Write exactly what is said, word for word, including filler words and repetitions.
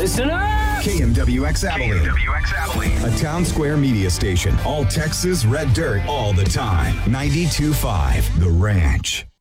Listen up! K M W X Abilene. K M W X Abilene. A Town Square media station. All Texas red dirt all the time. ninety-two point five The Ranch.